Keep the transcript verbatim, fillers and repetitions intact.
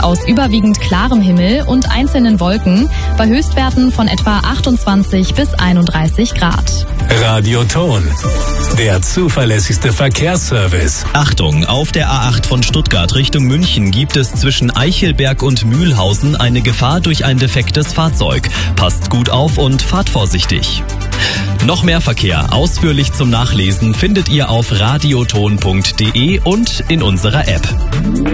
aus überwiegend klarem Himmel und einzelnen Wolken bei Höchstwerten von etwa achtundzwanzig bis einunddreißig Grad. Radioton, der zuverlässigste Verkehrsservice. Achtung, auf der A acht von Stuttgart Richtung München gibt es zwischen Eichelberg und Mühlhausen eine Gefahr durch ein defektes Fahrzeug. Passt gut auf und fahrt vorsichtig. Noch mehr Verkehr ausführlich zum Nachlesen findet ihr auf radioton punkt de und in unserer App.